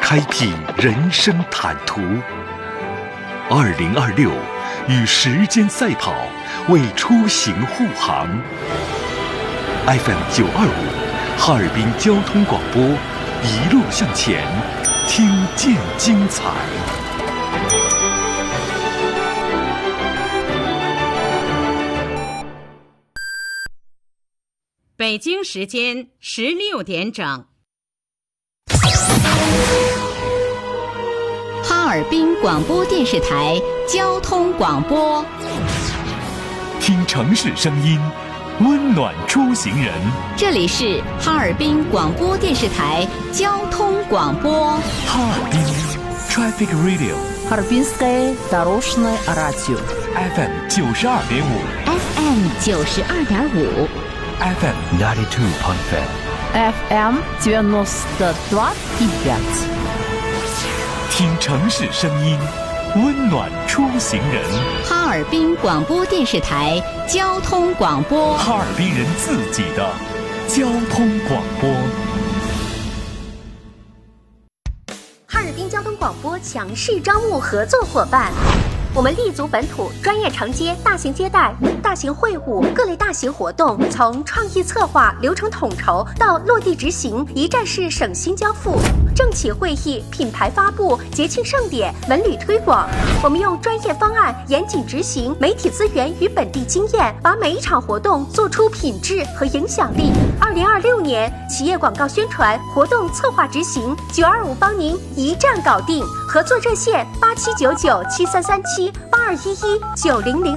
开辟人生坦途。2026，与时间赛跑，为出行护航。FM 925，哈尔滨交通广播，一路向前，听见精彩。 北京时间16点整。 哈尔滨广播电视台交通广播， 听城市声音，温暖出行人。 这里是哈尔滨广播电视台交通广播。 哈尔滨 Traffic Radio， Харбинское дорожное радио FM 92.5 FM 92.5 FM 92.5 FM 92.5。 听城市声音，温暖出行人。 哈尔滨广播电视台交通广播， 哈尔滨人自己的交通广播。 哈尔滨交通广播强势招募合作伙伴。我们立足本土，专业承接大型接待、大型会务、各类大型活动，从创意策划、流程统筹到落地执行，一站式省心交付。政企会议、品牌发布、节庆盛典、文旅推广，我们用专业方案严谨执行，媒体资源与本地经验，把每一场活动做出品质和影响力。2026年企业广告宣传、活动策划执行，925帮您一站搞定。合作热线8799733782119002。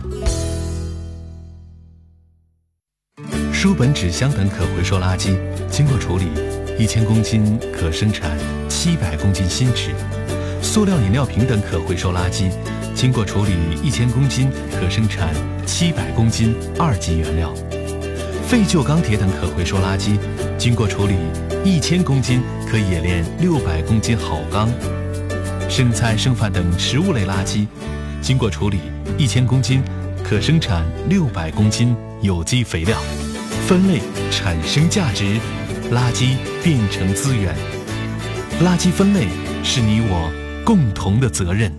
书本、纸箱等可回收垃圾经过处理，1000公斤可生产700公斤新纸；塑料饮料瓶等可回收垃圾经过处理1000公斤可生产700公斤2级原料；废旧钢铁等可回收垃圾经过处理1000公斤可冶炼600公斤好钢；剩菜剩饭等食物类垃圾经过处理1000公斤可生产600公斤有机肥料。分类产生价值，垃圾变成资源。垃圾分类是你我共同的责任。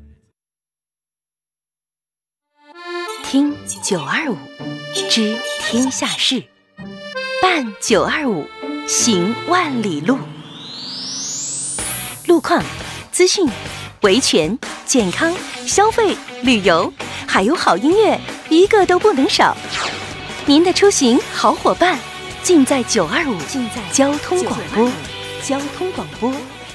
听925，知天下事，办925，行万里路。路况、资讯、维权、健康、消费、旅游，还有好音乐，一个都不能少。您的出行好伙伴，尽在925，交通广播，交通广播。